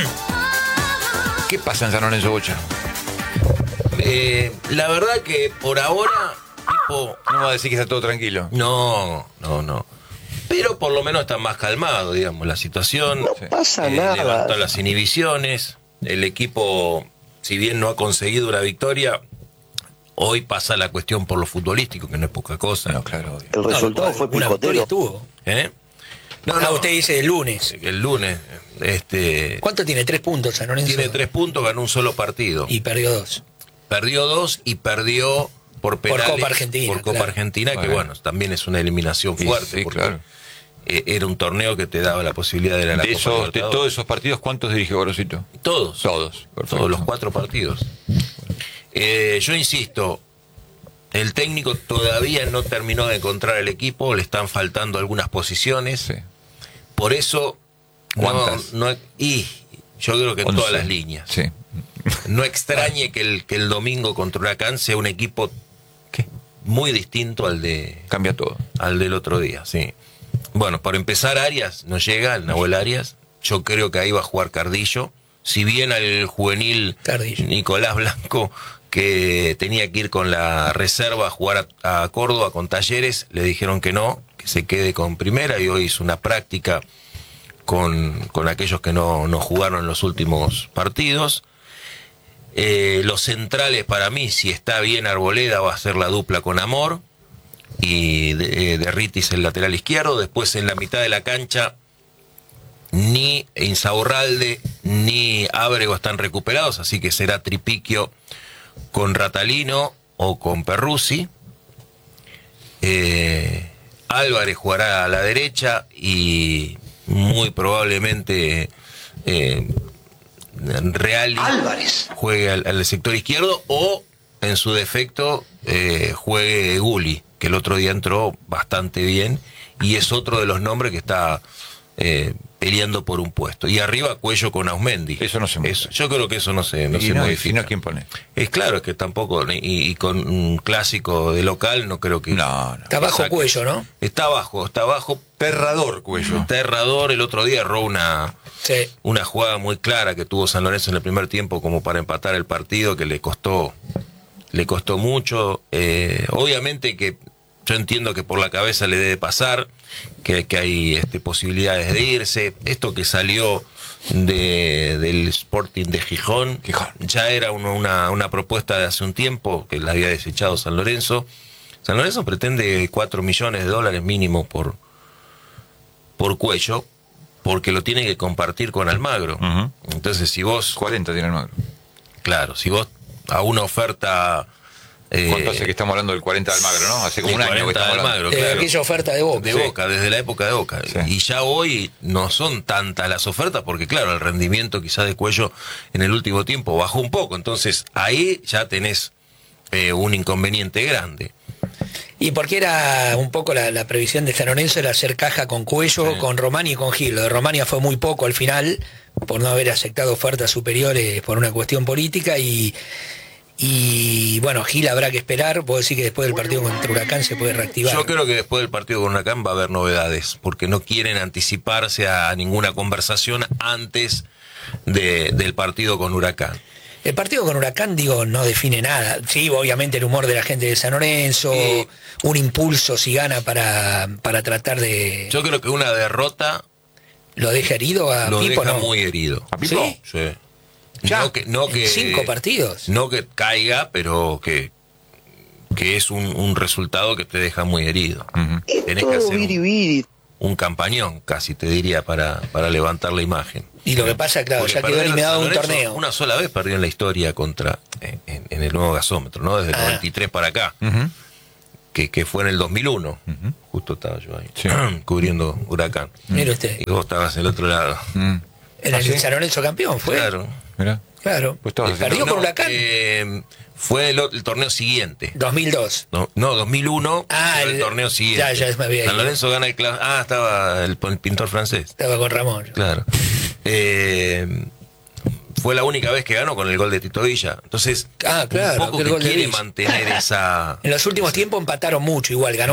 ¿Qué pasa en San Lorenzo, Bocha? La verdad que por ahora, tipo... No va a decir que está todo tranquilo. No. Pero por lo menos está más calmado, digamos, la situación. No pasa nada. Levantó las inhibiciones. El equipo, si bien no ha conseguido una victoria, hoy pasa la cuestión por lo futbolístico, que no es poca cosa. No, claro, obvio. El resultado fue Una victoria picotero. estuvo. No, usted dice el lunes. el lunes. ¿Cuánto tiene? 3 puntos San Lorenzo. Tiene 3 puntos, ganó un solo partido. Y perdió 2. Perdió 2 y perdió por penales. Copa Argentina, Por Copa claro. Argentina, que Bueno. bueno, también es una eliminación fuerte. Sí, porque claro. era un torneo que te daba la posibilidad de ir a la De Copa Libertadores. todos esos partidos, ¿cuántos dirige Gorosito? Todos. Todos. Perfecto. Todos los 4 partidos. Yo insisto, el técnico todavía no terminó de encontrar el equipo, le están faltando algunas posiciones. Sí. Por eso, ¿Cuántas? y yo creo que en 11. todas las líneas. Sí. No extrañe que el domingo contra Huracán sea un equipo muy distinto al Cambia todo. del otro día, sí. Bueno, por empezar, Arias no llega, el Nahuel Arias. Yo creo que ahí va a jugar Cardillo. Si bien al juvenil Cardillo. Nicolás Blanco, que tenía que ir con la reserva a jugar a Córdoba con Talleres, le dijeron que no, que se quede con primera, y hoy hizo una práctica con aquellos que no jugaron en los últimos partidos. Los centrales, para mí, si está bien Arboleda, va a ser la dupla con Amor, y Derritis el lateral izquierdo. Después en la mitad de la cancha ni Insaurralde ni Ábrego están recuperados, así que será Tripiquio con Ratalino o con Perruzzi. Álvarez jugará a la derecha y muy probablemente Real Álvarez juegue al sector izquierdo, o en su defecto juegue Gulli, que el otro día entró bastante bien y es otro de los nombres que está peleando por un puesto. Y arriba Cuello con Ausmendi. Eso no se modifica. Yo creo que eso no se Y modifica. si no, ¿quién pone? Es claro, es que tampoco, y con un clásico de local no creo que... No. Está bajo Exacto. Cuello, ¿no? Está abajo. Terrador, Cuello. Aterrador. El otro día erró Sí. una jugada muy clara que tuvo San Lorenzo en el primer tiempo como para empatar el partido, que le costó mucho. Obviamente que yo entiendo que por la cabeza le debe pasar, que hay posibilidades de irse. Esto que salió del Sporting de Gijón ya era una propuesta de hace un tiempo que la había desechado San Lorenzo. San Lorenzo pretende $4 millones mínimo por Cuello, porque lo tiene que compartir con Almagro. Uh-huh. Entonces, si vos... 40 tiene el Magro. Claro, si vos a una oferta... ¿Cuánto hace que estamos hablando del 40 de Almagro, no? Hace como de un año que 40 estamos de hablando. Almagro, claro. Aquella oferta de Boca. De Sí. Boca, desde la época de Boca. Sí. Y ya hoy no son tantas las ofertas, porque claro, el rendimiento quizás de Cuello en el último tiempo bajó un poco. Entonces ahí ya tenés un inconveniente grande. Y porque era un poco la previsión de San Lorenzo, era hacer caja con Cuello, Sí. con Romani y con Gil. Lo de Romania fue muy poco al final, por no haber aceptado ofertas superiores por una cuestión política, y bueno, Gil habrá que esperar. Vos decís que después del partido contra Huracán se puede reactivar. Yo creo que después del partido con Huracán va a haber novedades, porque no quieren anticiparse a ninguna conversación antes del partido con Huracán. El partido con Huracán, no define nada. Sí, obviamente el humor de la gente de San Lorenzo, un impulso si gana para tratar de... Yo creo que una derrota ¿Lo deja herido a lo Pipo? deja No. muy herido. ¿A Pipo? ¿Sí? Sí. Ya, No que 5 partidos. No que caiga, pero que es un resultado que te deja muy herido. Uh-huh. es Tenés que todo hacer biribiri. un campañón, casi te diría, para levantar la imagen. Y lo que pasa, claro, Porque ya quedó perder eliminado de un San Lorenzo torneo. Una sola vez perdió en la historia en el nuevo gasómetro, ¿no? Desde el 93 para acá, Uh-huh. que fue en el 2001. Justo estaba yo ahí, Sí. cubriendo Huracán. Mire usted, Y vos estabas del otro lado. Mm. era el ¿sí? San Lorenzo campeón, fue. Claro. Mirá. Claro. Pues estabas Perdió haciendo- con Huracán. Fue el torneo siguiente. 2002. No, 2001, Ah, el torneo siguiente. ya me había San ido. Lorenzo gana el estaba el pintor francés. Estaba con Ramón. Claro. Fue la única vez que ganó con el gol de Tito Villa. Entonces, Ah, claro, un poco que el que gol de quiere Villa. mantener esa... En los últimos tiempos empataron mucho, igual ganó